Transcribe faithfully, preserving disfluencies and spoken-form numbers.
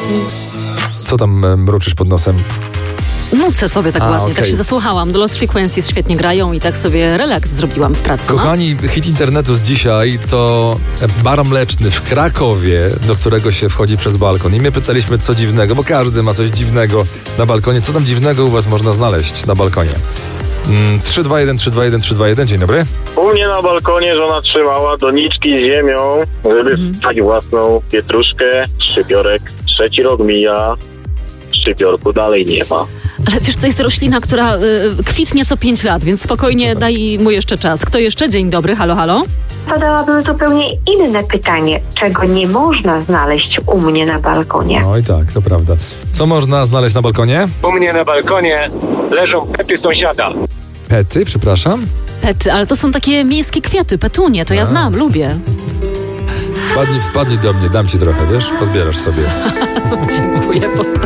Co tam e, mruczysz pod nosem? Nucę sobie tak A, ładnie, okay. tak się zasłuchałam. The Lost Frequencies świetnie grają i tak sobie relaks zrobiłam w pracy. Kochani, no? Hit internetu z dzisiaj to bar mleczny w Krakowie, do którego się wchodzi przez balkon. I my pytaliśmy, co dziwnego, bo każdy ma coś dziwnego na balkonie. Co tam dziwnego u was można znaleźć na balkonie? Mm, trzy dwa jeden, trzy dwa jeden, trzy dwa jeden, dzień dobry. U mnie na balkonie żona trzymała doniczki z ziemią, żeby mhm. wstać własną pietruszkę, szczypiorek. Trzeci rok mija, szczypiorku dalej nie ma. Ale wiesz, to jest roślina, która y, kwitnie co pięć lat, więc spokojnie daj mu jeszcze czas. Kto jeszcze? Dzień dobry, halo, halo. Zadałabym zupełnie inne pytanie, czego nie można znaleźć u mnie na balkonie. Oj tak, to prawda. Co można znaleźć na balkonie? U mnie na balkonie leżą pety sąsiada. Pety, przepraszam? Pety, ale to są takie miejskie kwiaty, petunie, to ja A. znam, lubię. Wpadnij, wpadnij do mnie, dam ci trochę, wiesz? Pozbierasz sobie. Dziękuję, postaram.